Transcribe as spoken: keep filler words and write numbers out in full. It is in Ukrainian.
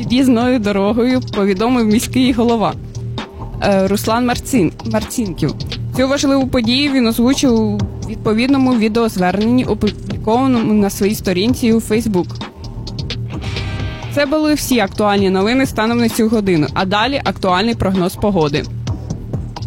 під'їзною дорогою, повідомив міський голова Руслан Марцин, Марцінків. Цю важливу подію він озвучив у відповідному відеозверненні, опублікованому на своїй сторінці у Фейсбук. Це були всі актуальні новини станом на цю годину, а далі актуальний прогноз погоди.